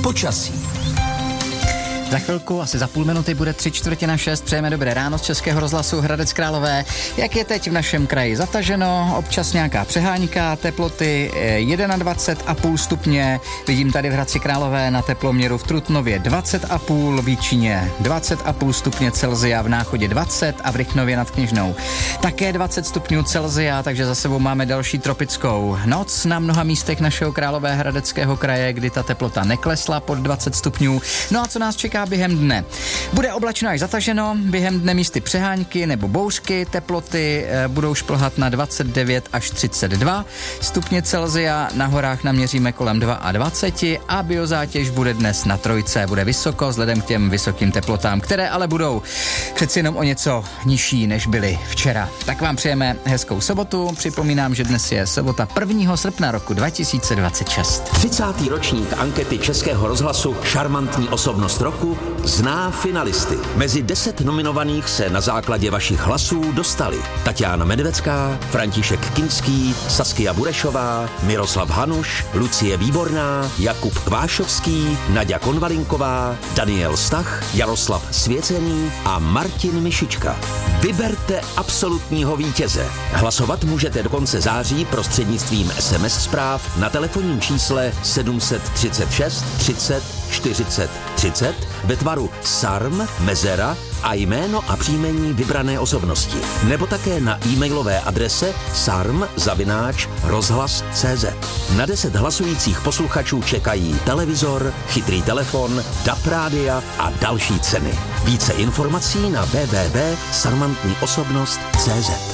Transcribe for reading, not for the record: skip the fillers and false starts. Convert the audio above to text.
Počasí. Za chvilku, asi za půl minuty, bude 5:45. Přejeme dobré ráno z Českého rozhlasu Hradec Králové. Jak je teď v našem kraji zataženo, občas nějaká přehánka, teploty 21,5 stupně. Vidím tady v Hradci Králové na teploměru v Trutnově 20,5, v Jíčíně 20,5 stupně Celsia, v Náchodě 20 a v Rychnově nad Kněžnou také 20 stupňů Celsia, takže za sebou máme další tropickou noc na mnoha místech našeho Královéhradeckého kraje, kdy ta teplota neklesla pod 20 stupňů. No a co nás čeká během dne? Bude oblačno až zataženo, během dne místy přehánky nebo bouřky, teploty budou šplhat na 29 až 32 stupně Celsia, na horách naměříme kolem 22 a biozátěž bude dnes na trojce, bude vysoko vzhledem k těm vysokým teplotám, které ale budou přeci jenom o něco nižší, než byly včera. Tak vám přejeme hezkou sobotu, připomínám, že dnes je sobota 1. srpna roku 2026. 30. ročník ankety Českého rozhlasu Šarmantní osobnost roku zná finalisty. Mezi 10 nominovaných se na základě vašich hlasů dostali Tatiana Medvecká, František Kinský, Saskia Burešová, Miroslav Hanuš, Lucie Výborná, Jakub Kvášovský, Naďa Konvalinková, Daniel Stach, Jaroslav Svěcený a Martin Mišička. Vyberte absolutního vítěze. Hlasovat můžete do konce září prostřednictvím SMS zpráv na telefonním čísle 736 30 40 30 ve tvaru SARM, mezera a jméno a příjmení vybrané osobnosti. Nebo také na e-mailové adrese sarm@rozhlas.cz. Na 10 hlasujících posluchačů čekají televizor, chytrý telefon, DAB rádia a další ceny. Více informací na www.sarmantniosobnost.cz.